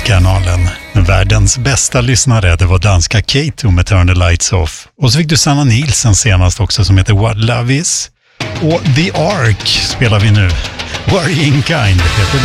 musikkanalen. Världens bästa lyssnare, det var danska Kato med Turn the Lights Off. Och så fick du Sanna Nilsson senast också som heter What Love Is. Och The Ark spelar vi nu. Worrying Kind heter